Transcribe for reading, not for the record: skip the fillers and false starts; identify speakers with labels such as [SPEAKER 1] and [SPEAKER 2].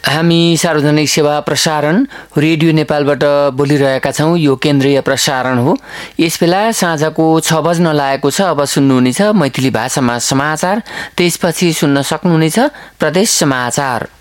[SPEAKER 1] हामी सार्वजनिक सेवा प्रसारण रेडियो नेपालबाट बोलिरहेका छौँ। यो केन्द्रीय प्रसारण हो। यस बेला साँझको 6 बज्न लागेको छ। अब सुन्नुहुनेछ मैथिली भाषामा समाचार, त्यसपछि सुन्न सक्नुहुनेछ प्रदेश समाचार।